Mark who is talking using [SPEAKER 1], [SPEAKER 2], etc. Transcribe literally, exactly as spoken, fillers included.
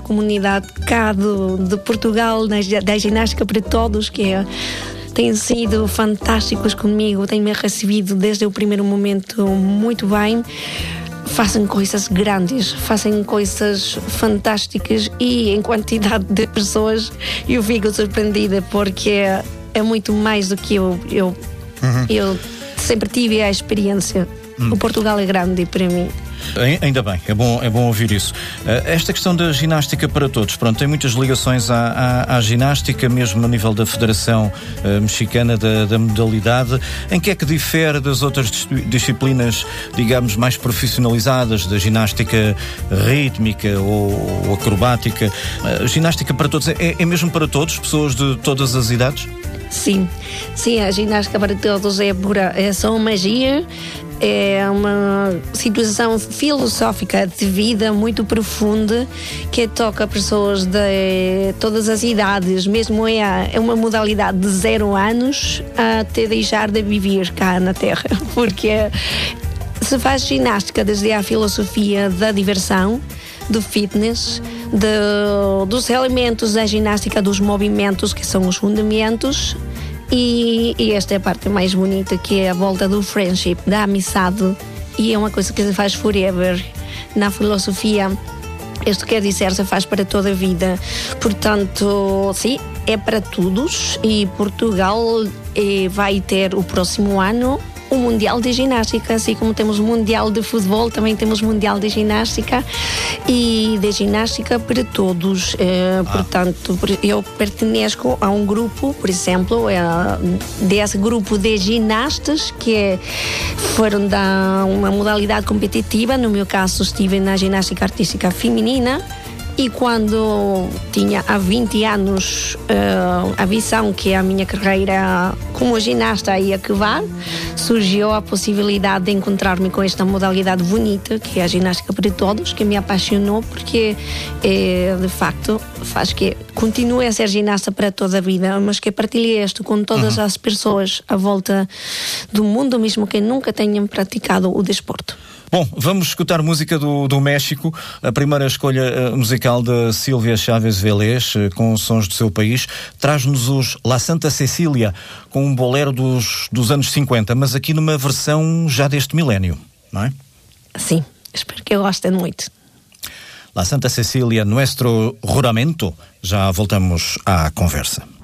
[SPEAKER 1] comunidade cá do, de Portugal, da, da Ginástica para Todos, que é, têm sido fantásticos comigo, têm-me recebido desde o primeiro momento muito bem. Fazem coisas grandes, fazem coisas fantásticas e em quantidade de pessoas eu fico surpreendida, porque é, é muito mais do que eu, eu, uhum. eu sempre tive a experiência. Uhum. O Portugal é grande para mim.
[SPEAKER 2] Ainda bem, é bom, é bom ouvir isso. Esta questão da ginástica para todos, pronto, tem muitas ligações à, à, à ginástica, mesmo a nível da Federação uh, Mexicana da, da modalidade. Em que é que difere das outras disciplinas, digamos, mais profissionalizadas, da ginástica rítmica ou, ou acrobática? A ginástica para todos é, é mesmo para todos, pessoas de todas as idades?
[SPEAKER 1] Sim, sim, a ginástica para todos é pura, é só magia. É uma situação filosófica de vida muito profunda que toca pessoas de todas as idades, mesmo é, é uma modalidade de zero anos até deixar de viver cá na Terra, porque se faz ginástica desde a filosofia da diversão, do fitness, de, dos elementos da ginástica, dos movimentos que são os fundamentos. E, e esta é a parte mais bonita, que é a volta do friendship, da amizade, e é uma coisa que se faz forever. Na filosofia, isto quer dizer, se faz para toda a vida. Portanto, sim, é para todos, e Portugal eh, vai ter o próximo ano o Mundial de Ginástica, assim como temos o Mundial de Futebol, também temos o Mundial de Ginástica, e de ginástica para todos. Eh, ah. Portanto, eu pertenço a um grupo, por exemplo, é, desse grupo de ginastas que é, foram da uma modalidade competitiva. No meu caso, estive na ginástica artística feminina. E quando tinha há vinte anos uh, a visão que a minha carreira como ginasta ia acabar, surgiu a possibilidade de encontrar-me com esta modalidade bonita, que é a ginástica para todos, que me apaixonou, porque é, de facto faz que continue a ser ginasta para toda a vida, mas que partilhe isto com todas uhum. as pessoas à volta do mundo, mesmo que nunca tenham praticado o desporto.
[SPEAKER 2] Bom, vamos escutar música do, do México, a primeira escolha uh, musical da Sílvia Chávez Vélez, uh, com sons do seu país, traz-nos os La Santa Cecília, com um bolero dos, dos anos cinquenta, mas aqui numa versão já deste milénio, não é?
[SPEAKER 1] Sim, espero que gostem muito.
[SPEAKER 2] La Santa Cecília, Nuestro Juramento, já voltamos à conversa.